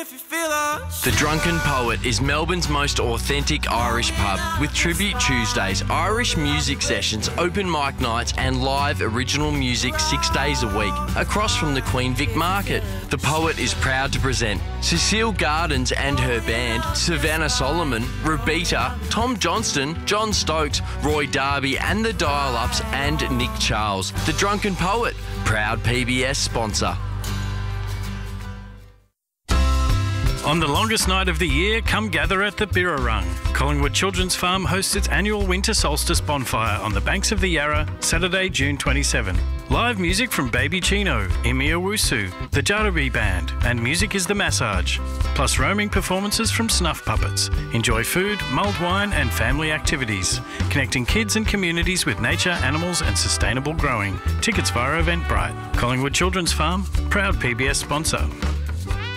if you feel us. The Drunken Poet is Melbourne's most authentic Irish pub with Tribute Tuesdays, Irish music sessions, open mic nights and live original music 6 days a week across from the Queen Vic Market. The Poet is proud to present Cecile Gardens and her band, Savannah Solomon, Rebeta, Tom Johnston, John Stokes, Roy Darby and the Dial-Ups and Nick Charles. The Drunken Poet, proud PBS sponsor. On the longest night of the year, come gather at the Birrarung. Collingwood Children's Farm hosts its annual Winter Solstice bonfire on the banks of the Yarra, Saturday, June 27. Live music from Baby Chino, Imi Owusu, the Jarabi Band, and Music is the Massage. Plus roaming performances from Snuff Puppets. Enjoy food, mulled wine and family activities. Connecting kids and communities with nature, animals and sustainable growing. Tickets via Eventbrite. Collingwood Children's Farm, proud PBS sponsor.